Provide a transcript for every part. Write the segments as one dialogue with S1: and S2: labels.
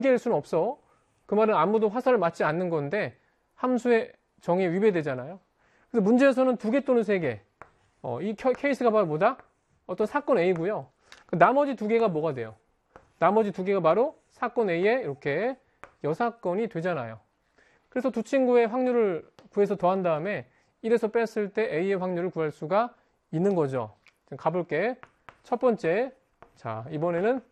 S1: 개일 수는 없어. 그 말은 아무도 화살을 맞지 않는 건데 함수의 정의에 위배되잖아요. 그래서 문제에서는 2개 또는 3개. 이 케이스가 바로 뭐다? 어떤 사건 A고요. 나머지 2개가 뭐가 돼요? 나머지 2개가 바로 사건 A에 이렇게 여사건이 되잖아요. 그래서 두 친구의 확률을 구해서 더한 다음에 1에서 뺐을 때 A의 확률을 구할 수가 있는 거죠. 지금 가볼게. 첫 번째. 자, 이번에는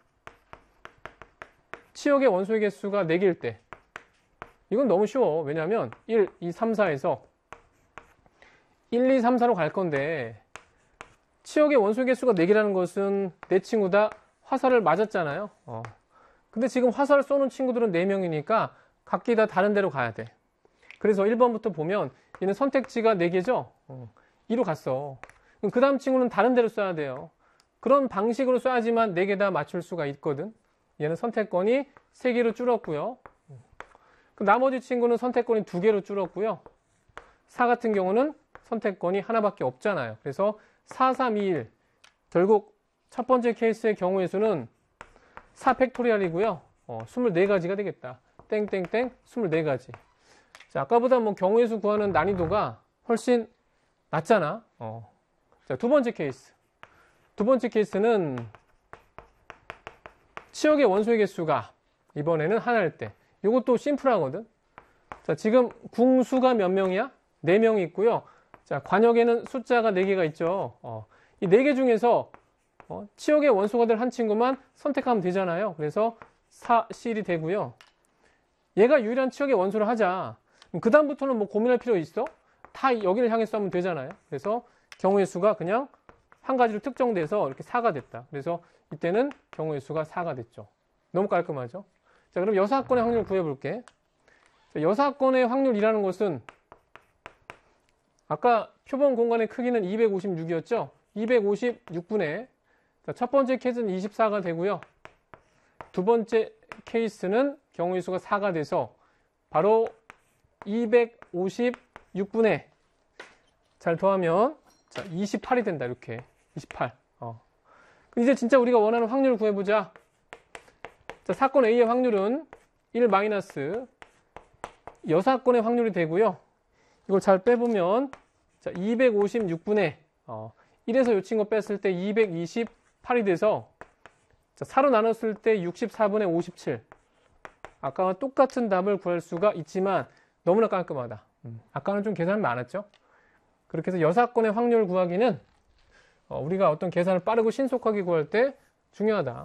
S1: 치역의 원소의 개수가 4개일 때. 이건 너무 쉬워. 왜냐하면 1, 2, 3, 4에서 1, 2, 3, 4로 갈 건데 치역의 원소의 개수가 4개라는 것은 내 친구 다 화살을 맞았잖아요. 근데 지금 화살을 쏘는 친구들은 4명이니까 각기 다 다른 데로 가야 돼. 그래서 1번부터 보면 얘는 선택지가 4개죠? 2로 갔어. 그 다음 친구는 다른 데로 쏴야 돼요. 그런 방식으로 쏴야지만 4개 다 맞출 수가 있거든. 얘는 선택권이 3개로 줄었고요. 나머지 친구는 선택권이 2개로 줄었고요. 4 같은 경우는 선택권이 하나밖에 없잖아요. 그래서 4, 3, 2, 1. 결국 첫 번째 케이스의 경우의 수는 4 팩토리얼이고요. 24가지가 되겠다. 땡땡땡 24가지. 자, 아까보다 뭐 경우의 수 구하는 난이도가 훨씬 낮잖아. 자, 두 번째 케이스. 두 번째 케이스는 치역의 원소의 개수가 이번에는 하나일 때. 이것도 심플하거든. 자, 지금 궁수가 몇 명이야? 4명이 있고요. 자, 관역에는 숫자가 4개가 있죠. 이 4개 중에서 치역의 원소가 될 한 친구만 선택하면 되잖아요. 그래서 4, C이 되고요. 얘가 유일한 치역의 원소를 하자. 그 다음부터는 뭐 고민할 필요 있어? 다 여기를 향해서 하면 되잖아요. 그래서 경우의 수가 그냥 한 가지로 특정돼서 이렇게 4가 됐다. 그래서 이때는 경우의 수가 4가 됐죠. 너무 깔끔하죠? 자, 그럼 여사건의 확률 구해볼게. 자, 여사건의 확률이라는 것은 아까 표본 공간의 크기는 256이었죠? 256분의 첫 번째 케이스는 24가 되고요. 두 번째 케이스는 경우의 수가 4가 돼서 바로 256분의 잘 더하면 자, 28이 된다. 이렇게 28. 이제 진짜 우리가 원하는 확률을 구해보자. 자, 사건 A의 확률은 1 마이너스 여사건의 확률이 되고요. 이걸 잘 빼보면 자, 256분의 1에서 이 친구 뺐을 때 228이 돼서 자, 4로 나눴을 때 64분의 57. 아까와 똑같은 답을 구할 수가 있지만 너무나 깔끔하다. 아까는 좀 계산이 많았죠. 그렇게 해서 여사건의 확률을 구하기는 우리가 어떤 계산을 빠르고 신속하게 구할 때 중요하다.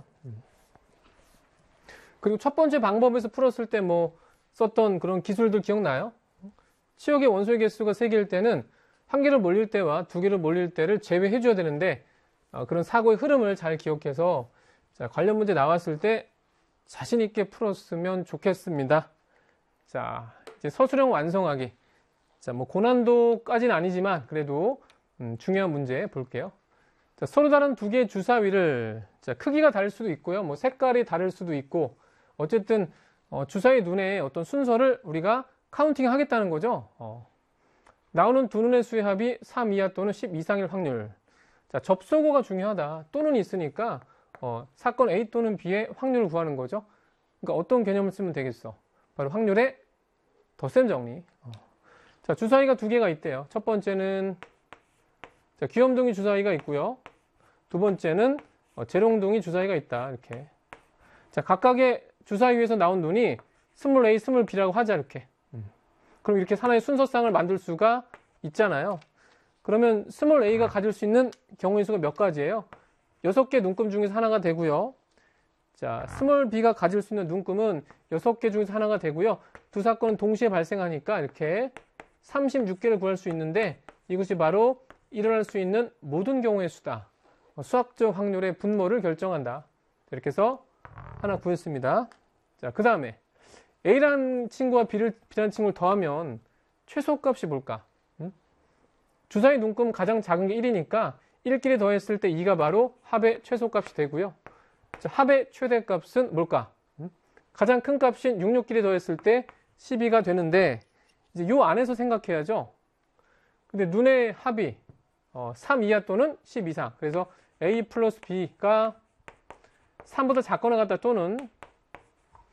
S1: 그리고 첫 번째 방법에서 풀었을 때 뭐 썼던 그런 기술들 기억나요? 치역의 원소의 개수가 3개일 때는 1개를 몰릴 때와 2개를 몰릴 때를 제외해 줘야 되는데 그런 사고의 흐름을 잘 기억해서 자, 관련 문제 나왔을 때 자신 있게 풀었으면 좋겠습니다. 자, 이제 서술형 완성하기. 자, 뭐 고난도까지는 아니지만 그래도 중요한 문제 볼게요. 자, 서로 다른 2개의 주사위를 자, 크기가 다를 수도 있고요. 뭐 색깔이 다를 수도 있고 어쨌든 주사위 눈에 어떤 순서를 우리가 카운팅 하겠다는 거죠. 나오는 두 눈의 수의 합이 3 이하 또는 10 이상일 확률. 자, 접속어가 중요하다. 또는 있으니까 사건 A 또는 B의 확률을 구하는 거죠. 그러니까 어떤 개념을 쓰면 되겠어? 바로 확률의 덧셈 정리. 자, 주사위가 2개가 있대요. 첫 번째는 자, 귀염둥이 주사위가 있고요. 두 번째는 재롱둥이 주사위가 있다. 이렇게. 자, 각각의 주사위에서 나온 눈이 스몰 A, 스몰 B라고 하자. 이렇게. 그럼 이렇게 하나의 순서상을 만들 수가 있잖아요. 그러면 스몰 A가 가질 수 있는 경우의 수가 몇 가지예요? 6개 눈금 중에서 하나가 되고요. 자, 스몰 B가 가질 수 있는 눈금은 6개 중에서 하나가 되고요. 두 사건은 동시에 발생하니까 이렇게 36개를 구할 수 있는데 이것이 바로 일어날 수 있는 모든 경우의 수다. 수학적 확률의 분모를 결정한다. 이렇게 해서 하나 구했습니다. 자, 그 다음에 A라는 친구와 B라는 친구를 더하면 최소값이 뭘까? 주사위 눈금 가장 작은 게 1이니까 1끼리 더했을 때 2가 바로 합의 최소값이 되고요. 자, 합의 최대값은 뭘까? 가장 큰 값인 66끼리 더했을 때 12가 되는데 이제 요 안에서 생각해야죠. 근데 눈의 합이 3 이하 또는 10 이상. 그래서 A 플러스 B가 3보다 작거나 같다 또는